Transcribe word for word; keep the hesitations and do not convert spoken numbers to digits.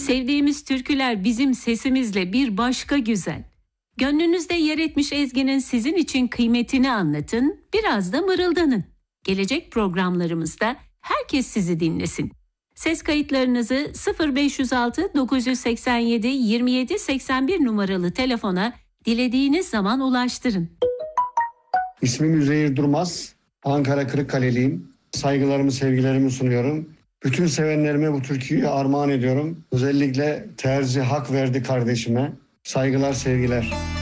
Sevdiğimiz türküler bizim sesimizle bir başka güzel. Gönlünüzde yer etmiş ezginin sizin için kıymetini anlatın, biraz da mırıldanın. Gelecek programlarımızda herkes sizi dinlesin. Ses kayıtlarınızı sıfır beş yüz altı dokuz yüz seksen yedi yirmi yedi seksen bir numaralı telefona dilediğiniz zaman ulaştırın. İsmim Üzeyir Durmaz. Ankara Kırıkkaleliyim. Saygılarımı, sevgilerimi sunuyorum. Bütün sevenlerime bu türküyü armağan ediyorum. Özellikle Terzi Hak Verdi kardeşime. Saygılar, sevgiler.